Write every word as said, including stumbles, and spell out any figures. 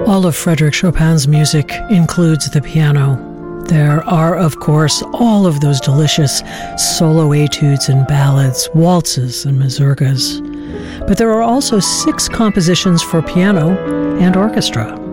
All of Frédéric Chopin's music includes the piano. There are, of course, all of those delicious solo etudes and ballads, waltzes and mazurkas. But there are also six compositions for piano and orchestra.